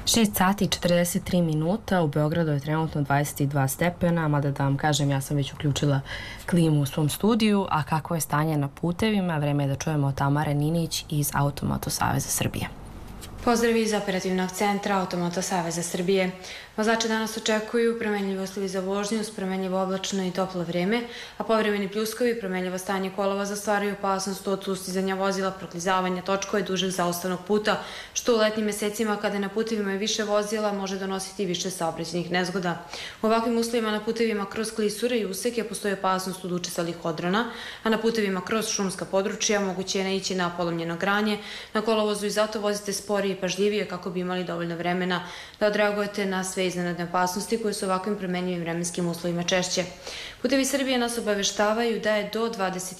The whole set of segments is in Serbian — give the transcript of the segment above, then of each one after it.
6 sati i 43 minuta, u Beogradu je trenutno 22 stepena, mada da vam kažem, ja sam već uključila klimu u svom studiju, a kako je stanje na putevima, vreme je da čujemo od Tamare Ninić iz Automoto Saveza Srbije. Pozdrav iz operativnog centra Automoto Saveza Srbije. Vozači danas očekuju promenljivi uslovi za vožnju uz promenljivo oblačno i toplo vreme, a povremeni pljuskovi i promenljivo stanje kolova stvaraju opasnost od sustizanja vozila, proklizavanja točkova i dužeg zaustavnog puta, što u letnjim mesecima kada na putevima je više vozila može donositi više saobraćajnih nezgoda. U ovakvim uslovima na putevima kroz klisure i useke postoji opasnost od učestalih odrona, a na putevima kroz šumska područja moguće je naići na polomljeno granje na kolovozu i zato vozite sporije i pažljivije kako bi imali dovoljno vremena da odreagujete na sve iznenadne opasnosti koje su ovakvim promenljivim vremenskim uslovima češće. Putevi Srbije nas obaveštavaju da je do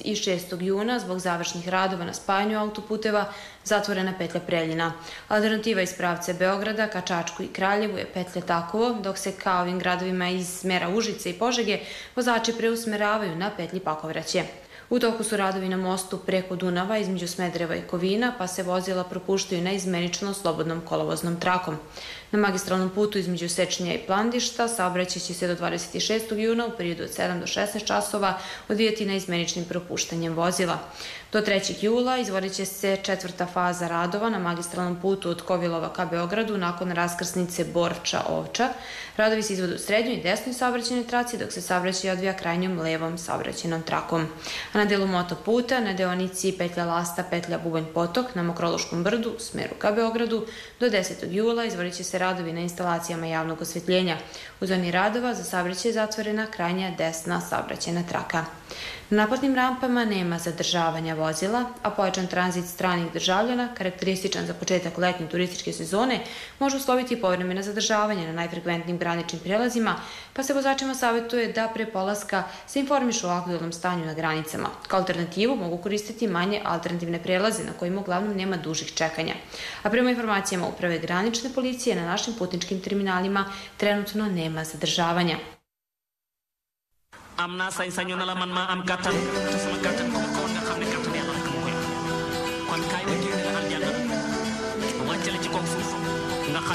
26. juna zbog završnih radova na spajanju autoputeva zatvorena petlja Preljina. Alternativa iz pravca Beograda ka Čačku i Kraljevu je petlja Takovo, dok se ka ovim gradovima iz smera Užice i Požege vozači preusmeravaju na petlji Pakovraće. U toku su radovi na mostu preko Dunava između Smedereva i Kovina, pa se vozila propuštaju neizmenično slobodnom kolovoznom trakom. Na magistralnom putu između Sečnja i Plandišta saobraćaj će se do 26. juna u periodu od 7 do 16 časova odvijati neizmeničnim propuštanjem vozila. Do 3. jula izvodit će se četvrta faza radova na magistralnom putu od Kovilova ka Beogradu nakon raskrsnice Borča-Ovča. Radovi se izvode u srednjoj i desnoj saobraćajnoj traci, dok se saobraćaj odvija krajnjom levom saobraćajnom trakom. A na delu motoputa, na deonici petlja Lasta, petlja Bubanj Potok, na Mokrološkom brdu, u smeru ka Beogradu, do 10. jula izvodit će se radovi na instalacijama javnog osvetljenja. U zoni radova za saobraćaj je zatvorena krajnja desna saobraćajna traka. Na naplatnim rampama nema zadržavanja vozila, a pojačan tranzit stranih državljana, karakterističan za početak letnje turističke sezone, može usloviti povremena zadržavanja na najfrekventnijim graničnim prelazima, pa se vozačima savjetuje da pre polaska se informišu o aktuelnom stanju na granicama. Kao alternativu mogu koristiti manje alternativne prelaze na kojima uglavnom nema dužih čekanja. A prema informacijama Uprave granične policije na našim putničkim terminalima trenutno nema zadržavanja. am naa sañ-sañu na la man maa am kattan te sama kattan ko ko nga xam ne kattan yàlla rek moo ko yor kon kaay ma génne la aljanna wàcce la ci kaw suuf nga